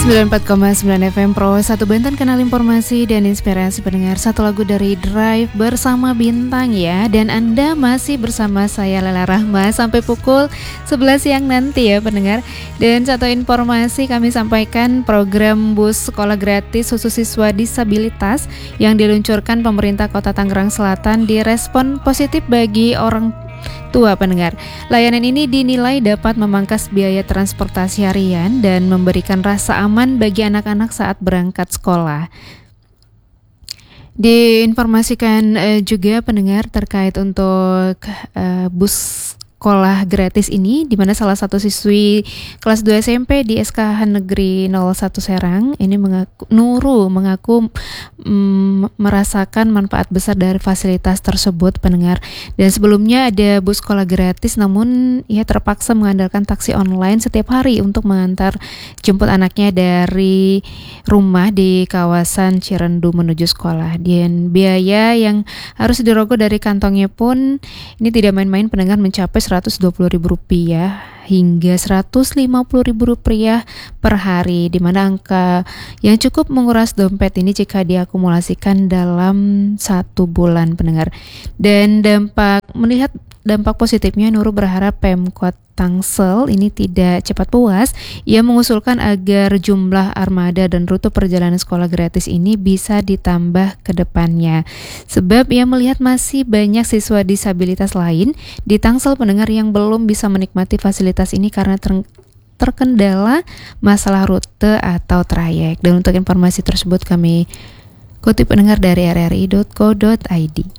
94,9 FM Pro 1 Banten, kenal informasi dan inspirasi pendengar. Satu lagu dari Drive bersama Bintang ya. Dan Anda masih bersama saya Lela Rahma sampai pukul 11 siang nanti ya pendengar. Dan satu informasi kami sampaikan, program bus sekolah gratis khusus siswa disabilitas yang diluncurkan pemerintah Kota Tangerang Selatan direspon positif bagi orang tua pendengar. Layanan ini dinilai dapat memangkas biaya transportasi harian dan memberikan rasa aman bagi anak-anak saat berangkat sekolah. Diinformasikan juga pendengar terkait untuk bus sekolah gratis ini, di mana salah satu siswi kelas 2 SMP di SKH Negeri 01 Serang ini mengaku merasakan manfaat besar dari fasilitas tersebut pendengar. Dan sebelumnya ada bus sekolah gratis, namun ia terpaksa mengandalkan taksi online setiap hari untuk mengantar jemput anaknya dari rumah di kawasan Cirendu menuju sekolah. Dan biaya yang harus dirogoh dari kantongnya pun ini tidak main-main pendengar, mencapai Rp120.000 hingga Rp150.000 per hari, di mana angka yang cukup menguras dompet ini jika diakumulasikan dalam 1 bulan pendengar. Dan melihat dampak positifnya, Nurul berharap Pemkot Tangsel ini tidak cepat puas. Ia mengusulkan agar jumlah armada dan rute perjalanan sekolah gratis ini bisa ditambah ke depannya. Sebab ia melihat masih banyak siswa disabilitas lain di Tangsel pendengar yang belum bisa menikmati fasilitas ini karena terkendala masalah rute atau trayek. Dan untuk informasi tersebut kami kutip pendengar dari rri.co.id.